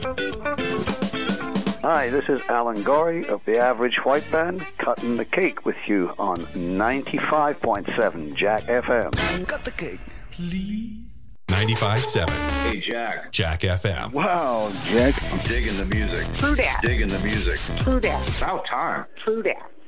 Hi, this is Alan Gorey of the Average White Band, cutting the cake with you on 95.7 Jack FM. Cut the cake, please. 95.7. Hey, Jack. Jack FM. Wow, Jack. I'm digging the music. True that. Digging the music. True that. About time. True that.